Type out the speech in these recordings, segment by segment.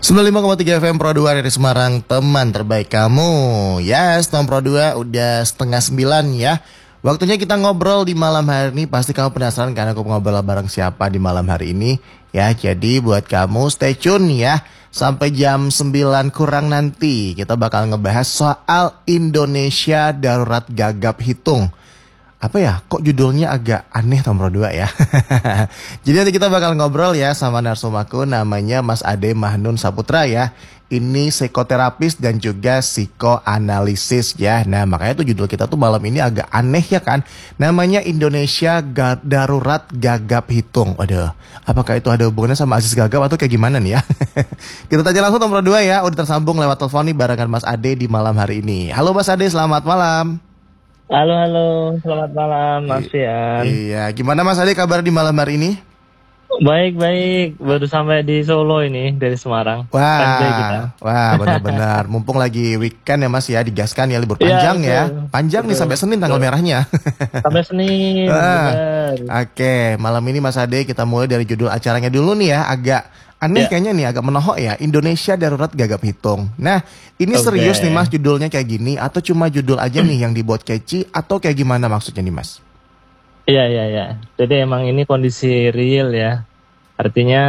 95,3 FM Pro 2 dari Semarang, teman terbaik kamu. Yes, Tom Pro 2 udah 8:30 ya. Waktunya kita ngobrol di malam hari ini. Pasti kamu penasaran karena aku ngobrol bareng siapa di malam hari ini. Ya, jadi buat kamu stay tune ya. Sampai jam 9 kurang nanti kita bakal ngebahas soal Indonesia Darurat Gagap Hitung. Apa ya, kok judulnya agak aneh Tom Pro 2 ya. Jadi nanti kita bakal ngobrol ya sama narsumaku, namanya Mas Ade Mahnun Saputra ya. Ini psikoterapis dan juga psikoanalisis ya. Nah makanya tuh judul kita tuh malam ini agak aneh ya kan. Namanya Indonesia Darurat Gagap Hitung. Waduh, apakah itu ada hubungannya sama Aziz Gagap atau kayak gimana nih ya? Kita tanya langsung Tom Pro 2 ya. Udah tersambung lewat telepon nih barengan Mas Ade di malam hari ini. Halo Mas Ade, selamat malam. Halo, selamat malam Mas Fian. Iya, gimana Mas Ade kabar di malam hari ini? Baik, baru sampai di Solo ini dari Semarang. Wah, benar-benar. Mumpung lagi weekend ya Mas ya, digaskan ya libur panjang ya. Panjang nih sampai Senin tanggal merahnya. Sampai Senin. Oke, malam ini Mas Ade kita mulai dari judul acaranya dulu nih ya, agak aneh kayaknya nih, agak menohok ya. Indonesia Darurat Gagap Hitung. Nah, ini serius nih Mas judulnya kayak gini atau cuma judul aja nih yang dibuat catchy atau kayak gimana maksudnya nih Mas? Iya. Jadi emang ini kondisi real ya. Artinya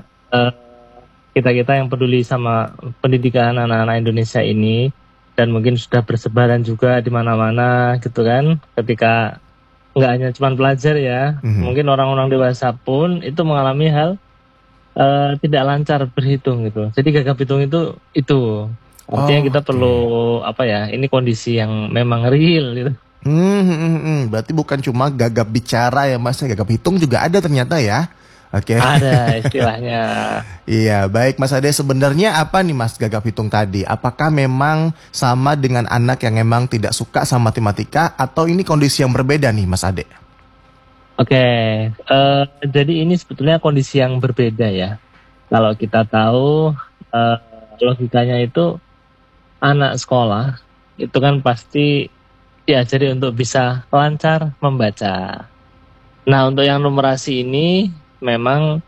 kita-kita yang peduli sama pendidikan anak-anak Indonesia ini dan mungkin sudah bersebaran juga di mana-mana gitu kan. Ketika nggak hanya cuma pelajar ya, mungkin orang-orang dewasa pun itu mengalami hal tidak lancar berhitung gitu. Jadi gagap hitung itu artinya kita perlu ini kondisi yang memang real gitu. Berarti bukan cuma gagap bicara ya Mas, gagap hitung juga ada ternyata ya. Oke. Ada istilahnya. Iya, baik Mas Ade, sebenarnya apa nih Mas gagap hitung tadi? Apakah memang sama dengan anak yang memang tidak suka sama matematika atau ini kondisi yang berbeda nih Mas Ade? Oke, jadi ini sebetulnya kondisi yang berbeda ya. Kalau kita tahu logikanya itu anak sekolah itu kan pasti diajari untuk bisa lancar membaca. Nah untuk yang numerasi ini memang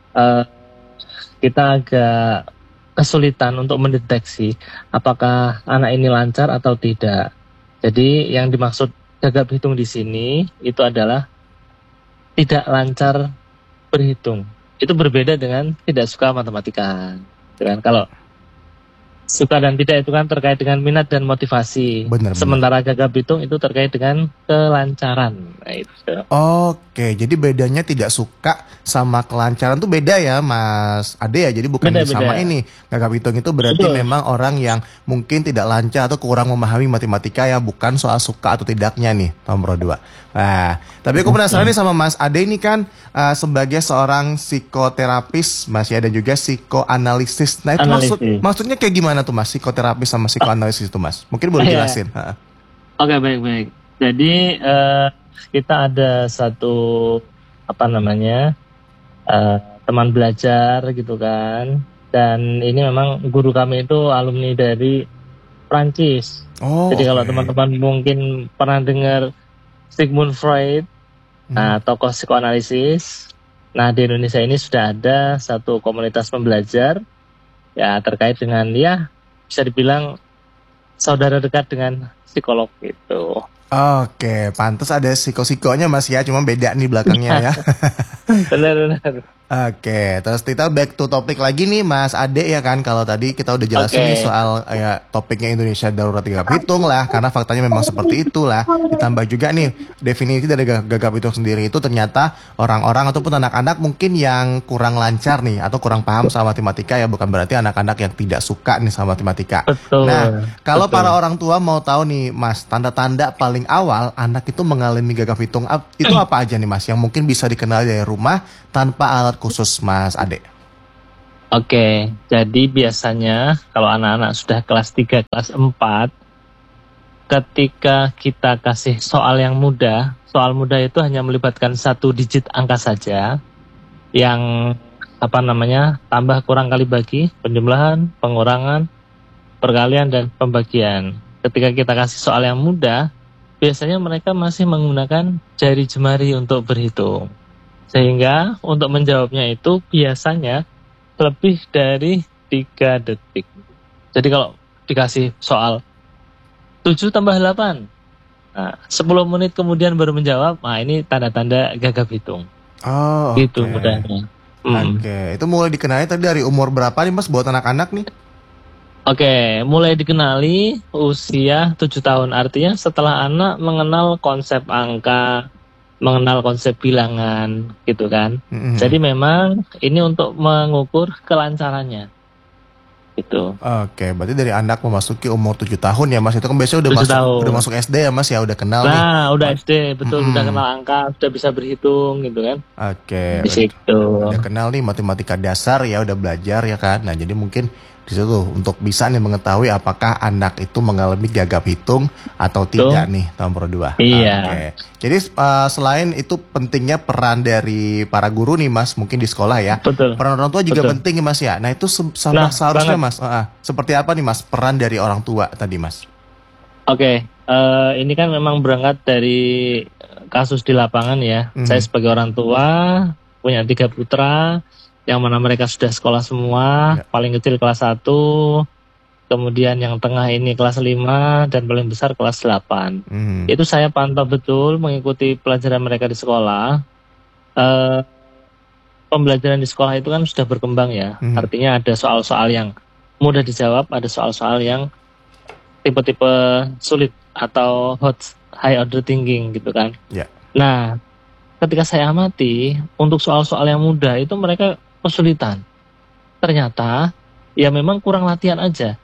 kita agak kesulitan untuk mendeteksi apakah anak ini lancar atau tidak. Jadi yang dimaksud gagap hitung di sini itu adalah tidak lancar berhitung. Itu berbeda dengan tidak suka matematika. Kalau suka dan tidak itu kan terkait dengan minat dan motivasi. Benar. Sementara gagap hitung itu terkait dengan kelancaran. Nah, itu. Oke, jadi bedanya tidak suka sama kelancaran tuh beda ya Mas Ade ya. Jadi bukan sama ini. Gagap hitung itu berarti memang orang yang mungkin tidak lancar atau kurang memahami matematika ya, bukan soal suka atau tidaknya nih nomor 2. Nah, tapi aku penasaran nih sama Mas Ade ini kan sebagai seorang psikoterapis Mas ya dan juga psikoanalisis. Nah, itu maksudnya kayak gimana tuh Mas, psikoterapis sama psikoanalisis itu Mas? Mungkin boleh jelasin. Oke, baik. Jadi kita ada satu teman belajar gitu kan. Dan ini memang guru kami itu alumni dari Prancis. Jadi kalau teman-teman mungkin pernah dengar Sigmund Freud, tokoh psikoanalisis. Nah di Indonesia ini sudah ada satu komunitas pembelajar ya terkait dengan bisa dibilang saudara dekat dengan psikolog itu. Oke, pantas ada psiko-psikonya Mas ya, cuma beda nih belakangnya ya. Benar. Oke, terus kita back to topik lagi nih Mas Ade ya kan. Kalau tadi kita udah jelasin nih soal topiknya Indonesia Darurat Gagap Hitung lah, karena faktanya memang seperti itulah. Ditambah juga nih definisi dari gagap hitung sendiri itu ternyata orang-orang ataupun anak-anak mungkin yang kurang lancar nih atau kurang paham sama matematika ya, bukan berarti anak-anak yang tidak suka nih sama matematika. Nah, kalau para orang tua mau tahu nih Mas, tanda-tanda paling awal anak itu mengalami gagap hitung itu apa aja nih Mas, yang mungkin bisa dikenal dari rumah tanpa alat khusus Mas Ade? Oke, jadi biasanya kalau anak-anak sudah kelas 3, kelas 4, ketika kita kasih soal yang mudah, soal mudah itu hanya melibatkan 1 digit angka saja, yang tambah kurang kali bagi, penjumlahan, pengurangan, perkalian, dan pembagian. Ketika kita kasih soal yang mudah, biasanya mereka masih menggunakan jari jemari untuk berhitung. Sehingga untuk menjawabnya itu biasanya lebih dari 3 detik. Jadi kalau dikasih soal 7 tambah 8, nah, 10 menit kemudian baru menjawab, nah ini tanda-tanda gagap hitung. Oh, gitu oke. mudahnya. Oke, itu mulai dikenali tadi dari umur berapa nih Mas buat anak-anak nih? Oke, mulai dikenali usia 7 tahun. Artinya setelah anak mengenal konsep angka, mengenal konsep bilangan gitu kan. Jadi memang ini untuk mengukur kelancarannya. Gitu. Oke, berarti dari anak memasuki umur 7 tahun ya Mas. Itu kan biasanya udah masuk SD ya Mas ya, udah kenal nih. Nah, udah SD, betul, udah kenal angka, sudah bisa berhitung gitu kan. Oke. Di situ. Udah kenal nih matematika dasar ya, udah belajar ya kan. Nah, jadi mungkin di situ untuk bisa nih mengetahui apakah anak itu mengalami gagap hitung atau tidak nih tahun Pro 2. Iya. Oke. Jadi selain itu pentingnya peran dari para guru nih Mas, mungkin di sekolah ya. Betul. Peran orang tua juga penting ya Mas ya. Nah, itu seharusnya Mas, seperti apa nih Mas peran dari orang tua tadi Mas? Oke, ini kan memang berangkat dari kasus di lapangan ya. Saya sebagai orang tua punya 3 putra, yang mana mereka sudah sekolah semua, paling kecil kelas 1, kemudian yang tengah ini kelas 5, dan paling besar kelas 8. Itu saya pantau betul mengikuti pelajaran mereka di sekolah. Pembelajaran di sekolah itu kan sudah berkembang ya, artinya ada soal-soal yang mudah dijawab, ada soal-soal yang tipe-tipe sulit atau high order thinking gitu kan. Nah, ketika saya amati, untuk soal-soal yang mudah itu mereka kesulitan. Ternyata ya memang kurang latihan aja.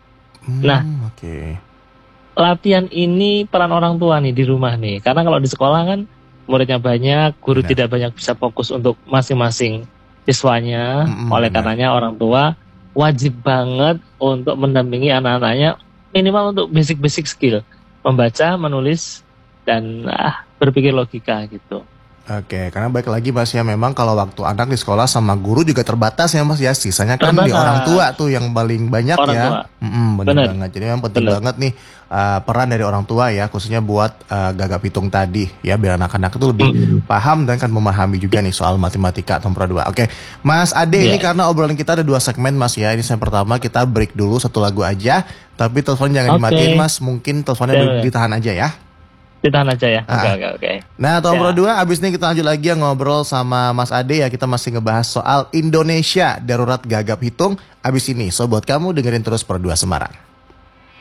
Latihan ini peran orang tua nih di rumah nih. Karena kalau di sekolah kan muridnya banyak, guru tidak banyak bisa fokus untuk masing-masing siswanya. Oleh karenanya orang tua wajib banget untuk mendampingi anak-anaknya minimal untuk basic skill. Membaca, menulis, dan berpikir logika gitu. Oke, karena baik lagi Mas ya, memang kalau waktu anak di sekolah sama guru juga terbatas ya Mas ya, sisanya kan di orang tua tuh yang paling banyak ya. Benar banget, jadi memang penting banget nih peran dari orang tua ya, khususnya buat gagap hitung tadi ya, biar anak-anak itu lebih paham dan kan memahami juga nih soal matematika atau Pro 2. Oke, Mas Ade ini karena obrolan kita ada 2 segmen Mas ya, ini yang pertama kita break dulu 1 lagu aja, tapi telepon jangan dimatiin Mas, mungkin teleponnya ditahan aja ya. Ditahan aja ya. Oke. Nah, tahun Pro 2 abis ini kita lanjut lagi ngobrol sama Mas Ade ya. Kita masih ngebahas soal Indonesia Darurat Gagap Hitung. Abis ini, so buat kamu dengerin terus Pro 2 Semarang.